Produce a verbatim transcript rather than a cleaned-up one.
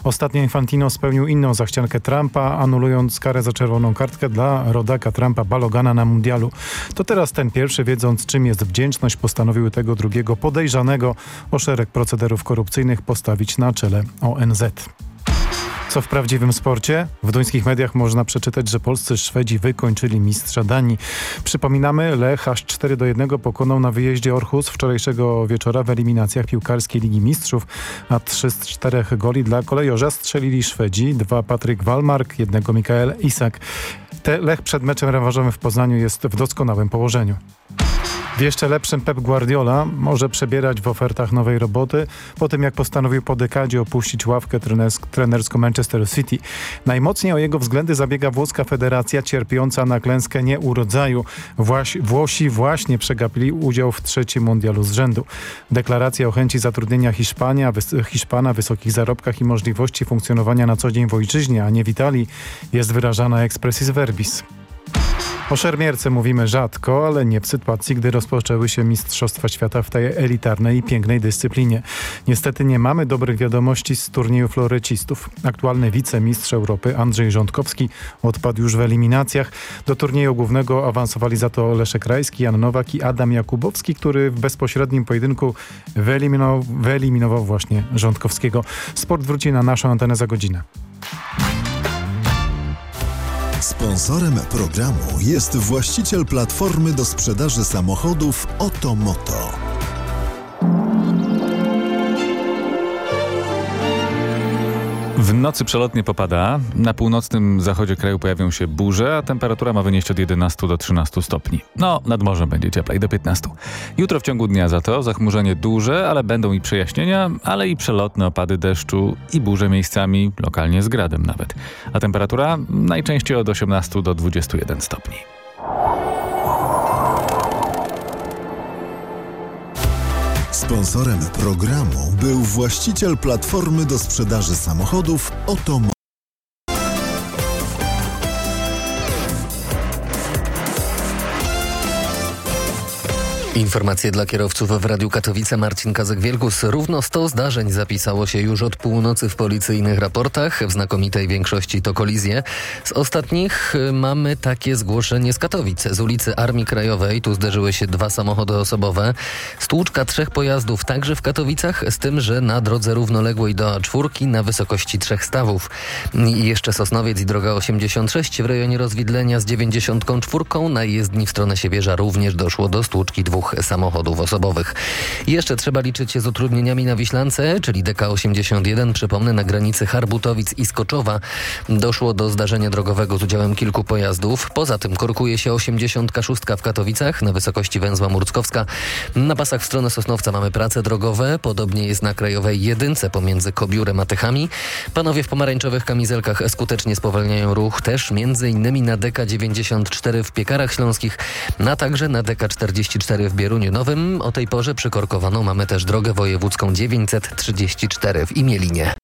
Ostatnio Infantino spełnił inną zachciankę Trumpa, anulując karę za czerwoną kartkę dla rodaka Trumpa Balogana na mundialu. To teraz ten pierwszy, wiedząc czym jest wdzięczność, postanowił tego drugiego podejrzanego o szereg procederów korupcyjnych postawić na czele O N Z. Co w prawdziwym sporcie? W duńskich mediach można przeczytać, że polscy Szwedzi wykończyli mistrza Danii. Przypominamy, Lech aż cztery do jednego pokonał na wyjeździe Orhus wczorajszego wieczora w eliminacjach piłkarskiej Ligi Mistrzów, a trzy z czterech goli dla kolejorza strzelili Szwedzi, dwa Patryk Wallmark, jednego Mikael Isak. Te Lech przed meczem rewanżowym w Poznaniu jest w doskonałym położeniu. W jeszcze lepszym Pep Guardiola może przebierać w ofertach nowej roboty po tym, jak postanowił po dekadzie opuścić ławkę trenerską Manchester City. Najmocniej o jego względy zabiega włoska federacja cierpiąca na klęskę nieurodzaju. Właś, Włosi właśnie przegapili udział w trzecim mundialu z rzędu. Deklaracja o chęci zatrudnienia Hiszpania, wys, Hiszpana, wysokich zarobkach i możliwości funkcjonowania na co dzień w ojczyźnie, a nie w Italii, jest wyrażana expressis verbis. O szermierce mówimy rzadko, ale nie w sytuacji, gdy rozpoczęły się Mistrzostwa Świata w tej elitarnej i pięknej dyscyplinie. Niestety nie mamy dobrych wiadomości z turnieju florecistów. Aktualny wicemistrz Europy Andrzej Rządkowski odpadł już w eliminacjach. Do turnieju głównego awansowali za to Leszek Rajski, Jan Nowak i Adam Jakubowski, który w bezpośrednim pojedynku wyeliminował, wyeliminował właśnie Rządkowskiego. Sport wróci na naszą antenę za godzinę. Sponsorem programu jest właściciel platformy do sprzedaży samochodów Otomoto. W nocy przelotnie popada, na północnym zachodzie kraju pojawią się burze, a temperatura ma wynieść od jedenastu do trzynastu stopni. No, nad morzem będzie cieplej, do piętnastu. Jutro w ciągu dnia za to zachmurzenie duże, ale będą i przejaśnienia, ale i przelotne opady deszczu i burze miejscami, lokalnie z gradem nawet. A temperatura najczęściej od osiemnastu do dwudziestu jeden stopni. Sponsorem programu był właściciel platformy do sprzedaży samochodów Otomoto. Informacje dla kierowców w Radiu Katowice. Marcin Kazek-Wielgus. Równo sto zdarzeń zapisało się już od północy w policyjnych raportach. W znakomitej większości to kolizje. Z ostatnich mamy takie zgłoszenie z Katowic. Z ulicy Armii Krajowej. Tu zderzyły się dwa samochody osobowe. Stłuczka trzech pojazdów także w Katowicach, z tym, że na drodze równoległej do A cztery na wysokości trzech stawów. I jeszcze Sosnowiec i droga osiemdziesiąt sześć w rejonie rozwidlenia z dziewięćdziesiąt cztery na jezdni w stronę Siewierza również doszło do stłuczki dwóch samochodów osobowych. Jeszcze trzeba liczyć się z utrudnieniami na Wiślance, czyli D K osiemdziesiąt jeden, przypomnę, na granicy Harbutowic i Skoczowa. Doszło do zdarzenia drogowego z udziałem kilku pojazdów. Poza tym korkuje się osiemdziesiąt sześć w Katowicach na wysokości węzła Murckowska. Na pasach w stronę Sosnowca mamy prace drogowe. Podobnie jest na Krajowej Jedynce pomiędzy Kobiórem a Tychami. Panowie w pomarańczowych kamizelkach skutecznie spowalniają ruch też między innymi na D K dziewięćdziesiąt cztery w Piekarach Śląskich, a także na D K czterdzieści cztery w Bieruniu Nowym. O tej porze przykorkowaną mamy też drogę wojewódzką dziewięćset trzydzieści cztery w Imielinie.